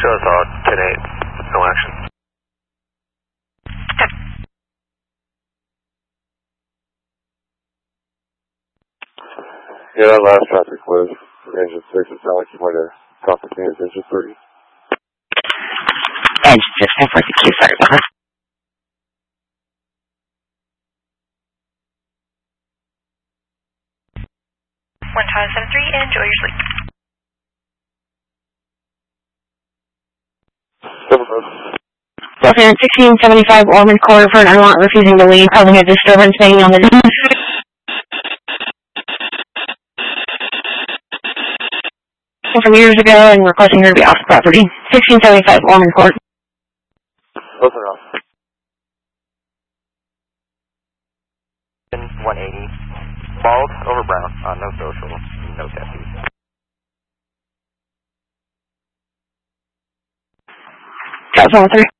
shows 10-8, no action. Yeah, that last traffic was Engine 6. It sounded like you might have talked to me as Engine 3. Engine 6, 442, sorry about that. One Tower 73, enjoy your sleep. 1675 Ormond Court for an unlock refusing to leave, causing a disturbance banging on the door. From years ago and requesting her to be off the property. 1675 Ormond Court. Open up. 180. Bald over brown. No social. No tattoos. That's 1-3.